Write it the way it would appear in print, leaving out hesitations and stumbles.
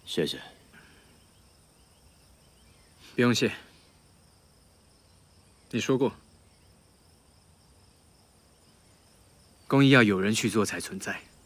谢谢。 不用谢。你说过，公益要有人去做才存在。